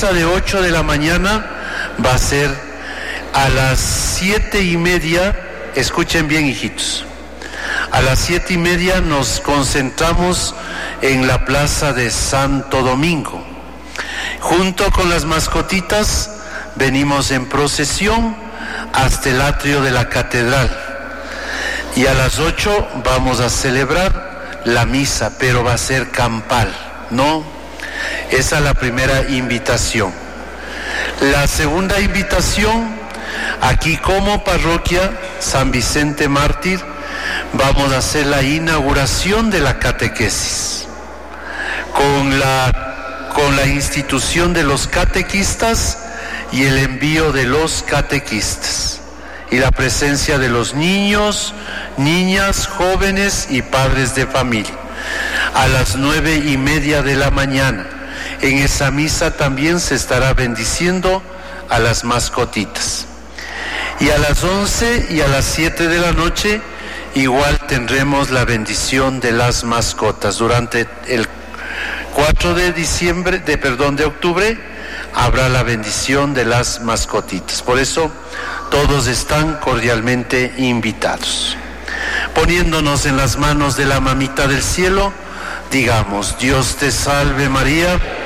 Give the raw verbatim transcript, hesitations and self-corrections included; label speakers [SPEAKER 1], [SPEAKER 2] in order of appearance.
[SPEAKER 1] misa de ocho de la mañana va a ser a las siete y media. Escuchen bien, hijitos. A las siete y media nos concentramos en la plaza de Santo Domingo. Junto con las mascotitas venimos en procesión hasta el atrio de la catedral. Y a las ocho vamos a celebrar la misa, pero va a ser campal, ¿no? Esa es la primera invitación. La segunda invitación, aquí como parroquia San Vicente Mártir, vamos a hacer la inauguración de la catequesis con la, con la institución de los catequistas y el envío de los catequistas y la presencia de los niños, niñas, jóvenes y padres de familia. A las nueve y media de la mañana, en esa misa también se estará bendiciendo a las mascotitas. Y a las once y a las siete de la noche igual tendremos la bendición de las mascotas. Durante el cuatro de diciembre, de perdón, de octubre, habrá la bendición de las mascotitas. Por eso todos están cordialmente invitados. Poniéndonos en las manos de la Mamita del Cielo, digamos: Dios te salve María,